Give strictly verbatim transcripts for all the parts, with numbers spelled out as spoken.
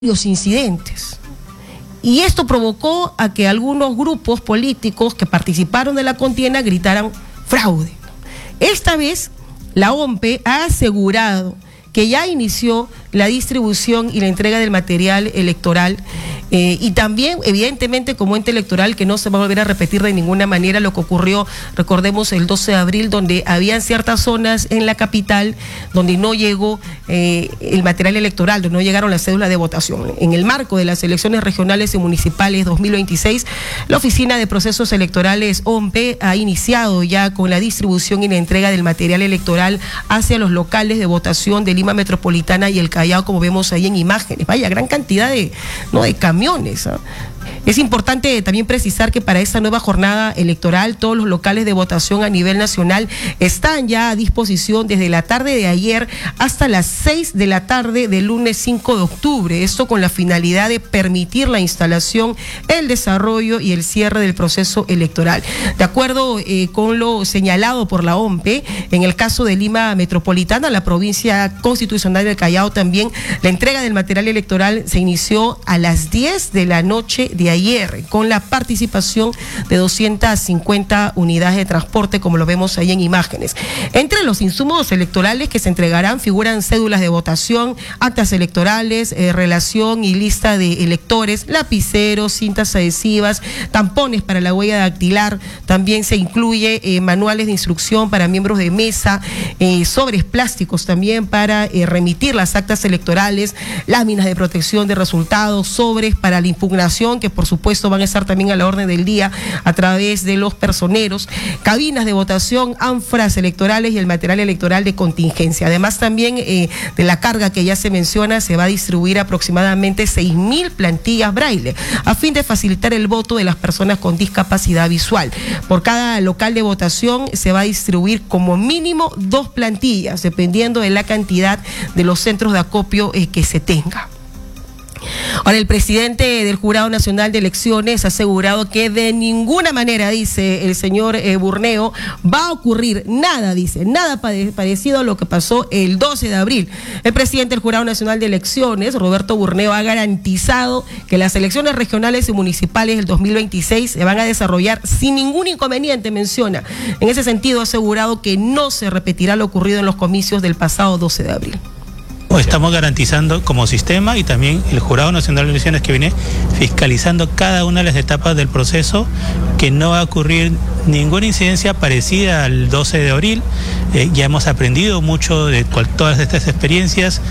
varios incidentes. Y esto provocó a que algunos grupos políticos que participaron de la contienda gritaran fraude. Esta vez, la O M P E ha asegurado que ya inició la distribución y la entrega del material electoral eh, y también, evidentemente, como ente electoral, que no se va a volver a repetir de ninguna manera lo que ocurrió, recordemos, el doce de abril, donde habían ciertas zonas en la capital donde no llegó eh, el material electoral, donde no llegaron las cédulas de votación. En el marco de las elecciones regionales y municipales dos mil veintiséis, la Oficina de Procesos Electorales O M P E ha iniciado ya con la distribución y la entrega del material electoral hacia los locales de votación de Lima Metropolitana y el Callao, como vemos ahí en imágenes. Vaya, gran cantidad de, ¿no? de camiones. ¿eh? Es importante también precisar que para esta nueva jornada electoral todos los locales de votación a nivel nacional están ya a disposición desde la tarde de ayer hasta las seis de la tarde del lunes cinco de octubre. Esto con la finalidad de permitir la instalación, el desarrollo y el cierre del proceso electoral. De acuerdo eh, con lo señalado por la O M P E, en el caso de Lima Metropolitana, la provincia constitucional del Callao también, la entrega del material electoral se inició a las diez de la noche de ayer, con la participación de doscientas cincuenta unidades de transporte, como lo vemos ahí en imágenes. Entre los insumos electorales que se entregarán figuran cédulas de votación, actas electorales, eh, relación y lista de electores, lapiceros, cintas adhesivas, tampones para la huella dactilar. También se incluye eh, manuales de instrucción para miembros de mesa, eh, sobres plásticos también para eh, remitir las actas electorales, láminas de protección de resultados, sobres para la impugnación, que por supuesto van a estar también a la orden del día a través de los personeros, cabinas de votación, ánforas electorales y el material electoral de contingencia. Además también eh, de la carga que ya se menciona, se va a distribuir aproximadamente seis mil plantillas braille a fin de facilitar el voto de las personas con discapacidad visual. Por cada local de votación se va a distribuir como mínimo dos plantillas, dependiendo de la cantidad de los centros de acopio eh, que se tenga. Ahora, el presidente del Jurado Nacional de Elecciones ha asegurado que de ninguna manera, dice el señor eh, Burneo, va a ocurrir nada, dice, nada parecido a lo que pasó el doce de abril. El presidente del Jurado Nacional de Elecciones, Roberto Burneo, ha garantizado que las elecciones regionales y municipales del dos mil veintiséis se van a desarrollar sin ningún inconveniente, menciona. En ese sentido, ha asegurado que no se repetirá lo ocurrido en los comicios del pasado doce de abril. Estamos garantizando como sistema y también el Jurado Nacional de Elecciones, que viene fiscalizando cada una de las etapas del proceso, que no va a ocurrir ninguna incidencia parecida al doce de abril. Eh, ya hemos aprendido mucho de cual, todas estas experiencias.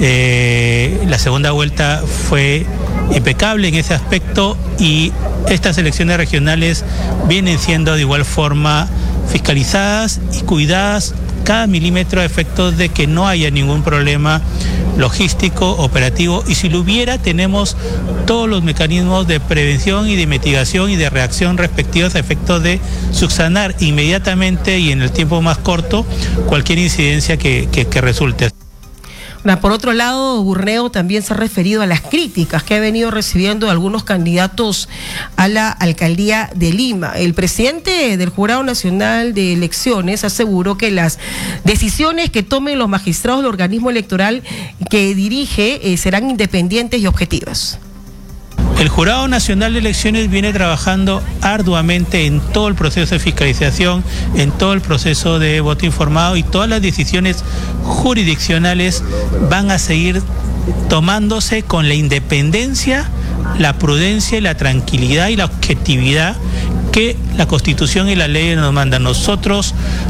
Eh, la segunda vuelta fue impecable en ese aspecto y estas elecciones regionales vienen siendo de igual forma fiscalizadas y cuidadas cada milímetro a efectos de que no haya ningún problema logístico, operativo, y si lo hubiera, tenemos todos los mecanismos de prevención y de mitigación y de reacción respectivos a efectos de subsanar inmediatamente y en el tiempo más corto cualquier incidencia que, que, que resulte. Por otro lado, Burneo también se ha referido a las críticas que ha venido recibiendo algunos candidatos a la alcaldía de Lima. El presidente del Jurado Nacional de Elecciones aseguró que las decisiones que tomen los magistrados del organismo electoral que dirige eh, serán independientes y objetivas. El Jurado Nacional de Elecciones viene trabajando arduamente en todo el proceso de fiscalización, en todo el proceso de voto informado, y todas las decisiones jurisdiccionales van a seguir tomándose con la independencia, la prudencia y la tranquilidad y la objetividad que la Constitución y la ley nos mandan. Nosotros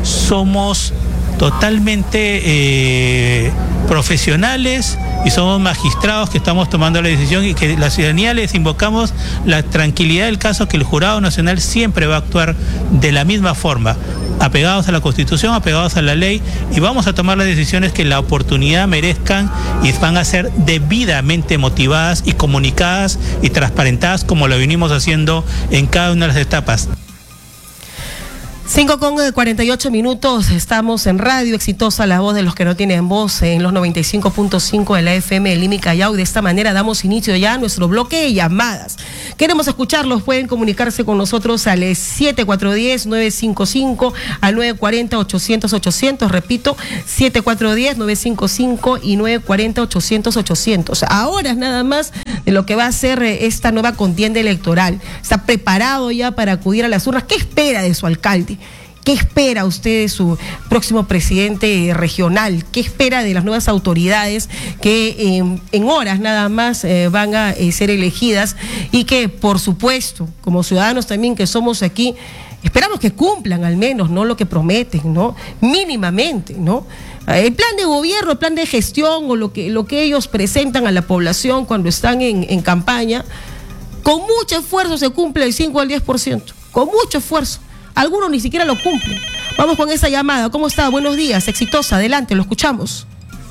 somos totalmente eh, profesionales y somos magistrados que estamos tomando la decisión, y que la ciudadanía les invocamos la tranquilidad del caso, que el Jurado Nacional siempre va a actuar de la misma forma, apegados a la Constitución, apegados a la ley, y vamos a tomar las decisiones que la oportunidad merezcan y van a ser debidamente motivadas y comunicadas y transparentadas, como lo venimos haciendo en cada una de las etapas. cinco con cuarenta y ocho minutos, estamos en Radio Exitosa, la voz de los que no tienen voz, en los noventa y cinco punto cinco de la F M de Lima y Callao, y de esta manera damos inicio ya a nuestro bloque de llamadas. Queremos escucharlos, pueden comunicarse con nosotros al siete cuatro uno cero, nueve cinco cinco, al nueve cuatro cero, ochocientos, ochocientos, repito, siete cuatro uno cero, nueve cinco cinco y nueve cuatro cero, ochocientos, ochocientos. Ahora es nada más de lo que va a ser esta nueva contienda electoral. Está preparado ya para acudir a las urnas. ¿Qué espera de su alcalde? ¿Qué espera usted de su próximo presidente regional? ¿Qué espera de las nuevas autoridades que eh, en horas nada más eh, van a eh, ser elegidas y que, por supuesto, como ciudadanos también que somos aquí, esperamos que cumplan al menos, ¿no?, lo que prometen, ¿no?, mínimamente, ¿no? El plan de gobierno, el plan de gestión o lo que, lo que ellos presentan a la población cuando están en, en campaña, con mucho esfuerzo se cumple el cinco al diez por ciento, con mucho esfuerzo. Algunos ni siquiera lo cumplen. Vamos con esa llamada. ¿Cómo está? Buenos días. Exitosa, adelante, lo escuchamos.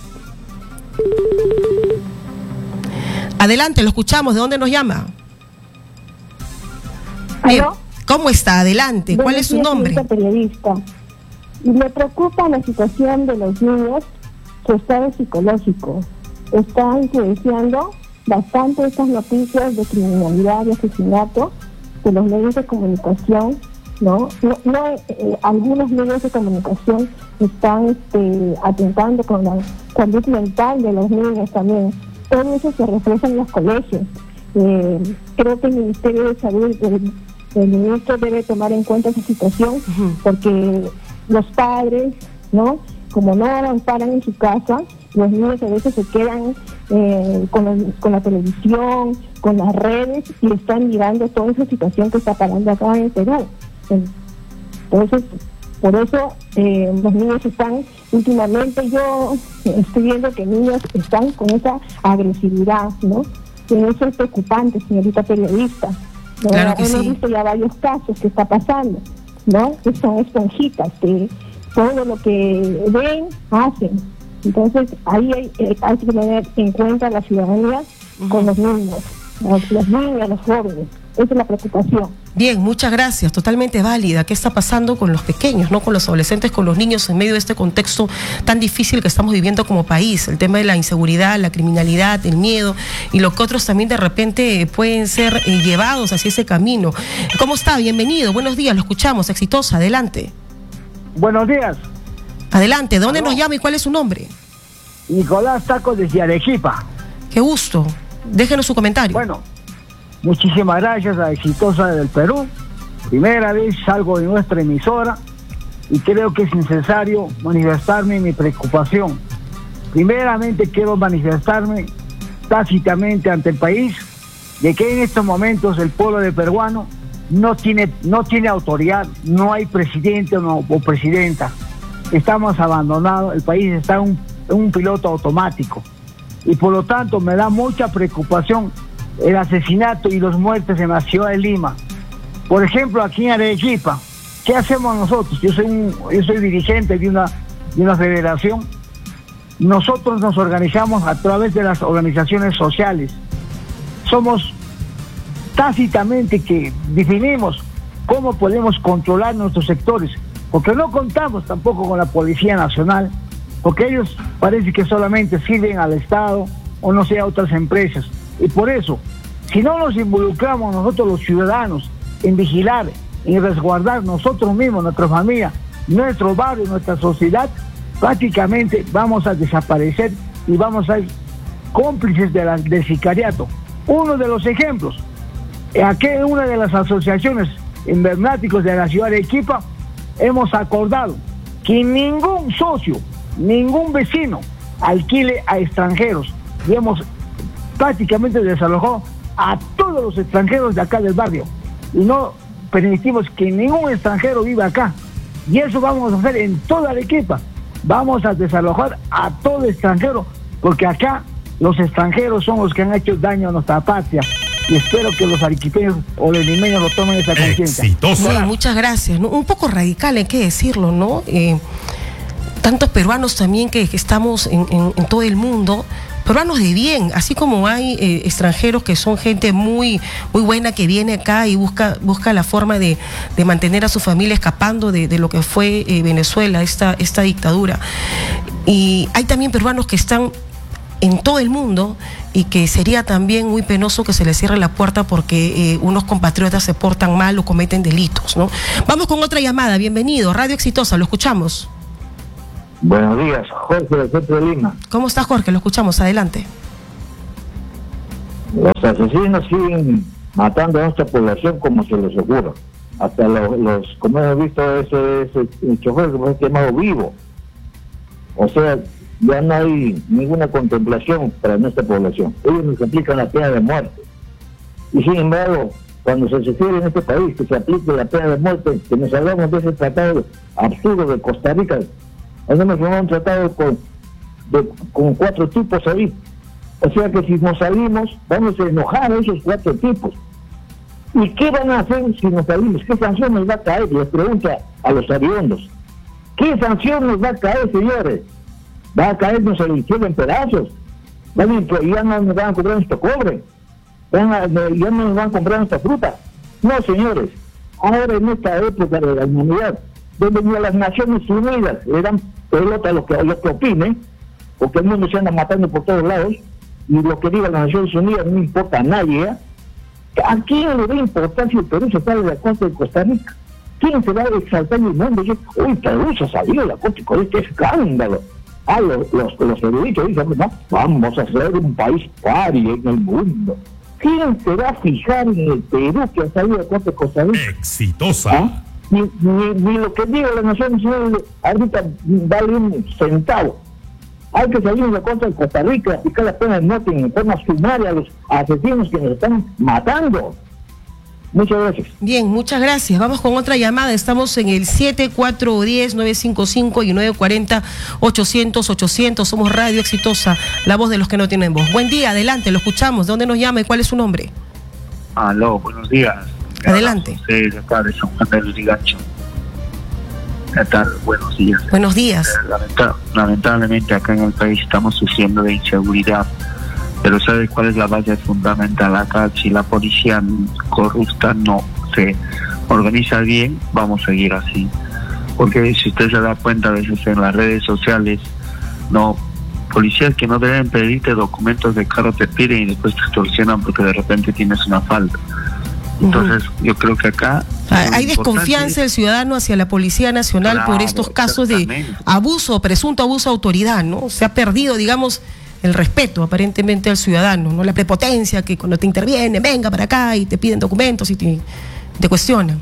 Adelante, lo escuchamos. ¿De dónde nos llama? Bien. ¿Cómo está? Adelante. ¿Cuál es su nombre? Periodista. Y me preocupa la situación de los niños, su estado psicológico. Están influenciando bastante estas noticias de criminalidad y asesinato de los medios de comunicación. No, no, no eh, algunos medios de comunicación están este, atentando con la salud mental de los niños también. Todo eso se refleja en los colegios. Eh, creo que el Ministerio de Salud, el, el ministro debe tomar en cuenta esa situación, uh-huh. porque los padres, ¿no?, como no amparan en su casa, los niños a veces se quedan eh, con, la, con la televisión, con las redes, y están mirando toda esa situación que está pasando acá en Perú. Entonces, por eso eh, los niños están, últimamente yo estoy viendo que niños están con esa agresividad, ¿no? Y eso es preocupante, señorita periodista. ¿No? Claro que Hemos sí. visto ya varios casos que está pasando, ¿no? Que son esponjitas, que todo lo que ven, hacen. Entonces, ahí hay, eh, hay que tener en cuenta la ciudadanía uh-huh. con los niños, los, los niños, los jóvenes. Esa es la preocupación. Bien, muchas gracias, totalmente válida. ¿Qué está pasando con los pequeños, no con los adolescentes, con los niños en medio de este contexto tan difícil que estamos viviendo como país? El tema de la inseguridad, la criminalidad, el miedo y lo que otros también de repente pueden ser eh, llevados hacia ese camino. ¿Cómo está? Bienvenido, buenos días, lo escuchamos. Exitosa, adelante. Buenos días. Adelante, ¿de dónde ¿Aló? nos llama y cuál es su nombre? Nicolás Taco desde Arequipa. Qué gusto, déjenos su comentario. Bueno, muchísimas gracias a Exitosa del Perú. Primera vez salgo de nuestra emisora y creo que es necesario manifestarme mi preocupación. Primeramente quiero manifestarme tácitamente ante el país de que en estos momentos el pueblo de peruano no tiene, no tiene autoridad, no hay presidente o, o presidenta. Estamos abandonados, el país está en un, en un piloto automático y por lo tanto me da mucha preocupación el asesinato y los muertes en la ciudad de Lima. Por ejemplo, aquí en Arequipa, ¿qué hacemos nosotros? Yo soy un, yo soy dirigente de una, de una federación. Nosotros nos organizamos a través de las organizaciones sociales. Somos tácitamente que definimos cómo podemos controlar nuestros sectores, porque no contamos tampoco con la Policía Nacional, porque ellos parece que solamente sirven al Estado o no sé, a otras empresas. Y por eso, si no nos involucramos nosotros los ciudadanos en vigilar, en resguardar nosotros mismos, nuestra familia, nuestro barrio, nuestra sociedad, prácticamente vamos a desaparecer y vamos a ser cómplices de la, del sicariato. Uno de los ejemplos, aquí en una de las asociaciones invernáticos de la ciudad de Arequipa, hemos acordado que ningún socio, ningún vecino alquile a extranjeros y hemos prácticamente desalojado a todos los extranjeros de acá del barrio y no permitimos que ningún extranjero viva acá, y eso vamos a hacer en toda Arequipa. Vamos a desalojar a todo extranjero porque acá los extranjeros son los que han hecho daño a nuestra patria y espero que los arequipeños o los limeños lo tomen esa conciencia. Bueno, muchas gracias, ¿no? Un poco radical, hay que decirlo, ¿no? Eh, tantos peruanos también que, que estamos en, en, en todo el mundo peruanos de bien, así como hay eh, extranjeros que son gente muy, muy buena que viene acá y busca, busca la forma de, de mantener a su familia escapando de, de lo que fue eh, Venezuela, esta, esta dictadura. Y hay también peruanos que están en todo el mundo y que sería también muy penoso que se les cierre la puerta porque eh, unos compatriotas se portan mal o cometen delitos, ¿no? Vamos con otra llamada. Bienvenido, Radio Exitosa, lo escuchamos. Buenos días, Jorge del Centro de Lima. ¿Cómo está, Jorge? Lo escuchamos, adelante. Los asesinos siguen matando a nuestra población como se les ocurra. Hasta los, los como hemos visto, ese, ese el chofer que fue quemado vivo. O sea, ya no hay ninguna contemplación para nuestra población. Ellos nos aplican la pena de muerte. Y sin embargo, cuando se sugiere en este país que se aplique la pena de muerte, que nos hablamos de ese tratado absurdo de Costa Rica, hacemos un tratado con, de, con cuatro tipos ahí. O sea que si nos salimos, vamos a enojar a esos cuatro tipos. ¿Y qué van a hacer si nos salimos? ¿Qué sanción nos va a caer? Les pregunta a los aviondos. ¿Qué sanción nos va a caer, señores? ¿Va a caernos el cielo en pedazos? ¿Van a, ¿Ya no nos van a comprar nuestro cobre? ¿Van a, ¿Ya no nos van a comprar nuestra fruta? No, señores. Ahora en esta época de la humanidad, donde ni a las Naciones Unidas le dan pelota a lo que, a lo que opine, porque el mundo se anda matando por todos lados, y lo que diga las Naciones Unidas no importa a nadie, ¿eh? ¿A quién le da importancia el Perú se sale de la costa de Costa Rica? ¿Quién se va a exaltar en el mundo? Dice, uy, Perú se salió de la costa de Costa Rica, qué escándalo. Ah, los, los, los eruditos dicen, no, vamos a ser un país pari en el mundo. ¿Quién se va a fijar en el Perú que ha salido de la costa de Costa Rica? Exitosa. ¿Ah? Ni, ni, ni lo que diga las Naciones Unidas ahorita vale un centavo. Hay que salir de la costa de Costa Rica, aplicar la pena de muerte en forma sumaria a los asesinos que nos están matando. Muchas gracias. Bien, muchas gracias. Vamos con otra llamada. Estamos en el siete cuatro uno cero nueve cinco cinco y nueve cuatro cero ochocientos ochocientos. Somos Radio Exitosa, la voz de los que no tienen voz. Buen día, adelante, lo escuchamos. ¿De dónde nos llama y cuál es su nombre? Aló, buenos días. Adelante. Sí, de acá de San Juan del Lurigancho. ¿Qué tal? Buenos días. Buenos días. Eh, lamenta- lamentablemente acá en el país estamos sufriendo de inseguridad. Pero ¿sabe cuál es la base fundamental acá? Si la policía corrupta no se organiza bien, vamos a seguir así. Porque si usted se da cuenta a veces en las redes sociales, no, policías que no deben pedirte documentos de carro te piden y después te extorsionan porque de repente tienes una falta. Entonces, uh-huh. yo creo que acá... Hay desconfianza del ciudadano hacia la Policía Nacional claro, por estos casos de abuso, presunto abuso de autoridad, ¿no? Se ha perdido, digamos, el respeto aparentemente al ciudadano, ¿no? La prepotencia que cuando te intervienen, venga para acá y te piden documentos y te, te cuestionan.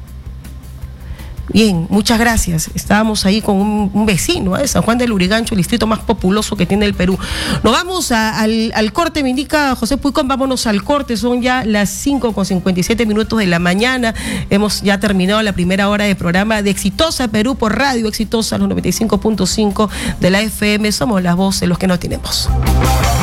Bien, muchas gracias. Estábamos ahí con un, un vecino, ¿eh? San Juan del Lurigancho, el distrito más populoso que tiene el Perú. Nos vamos a, al, al corte, me indica José Puicón, vámonos al corte, son ya las cinco con cincuenta y siete minutos de la mañana. Hemos ya terminado la primera hora de programa de Exitosa Perú por Radio Exitosa, los noventa y cinco punto cinco de la F M. Somos la voz de los que no tienen voz.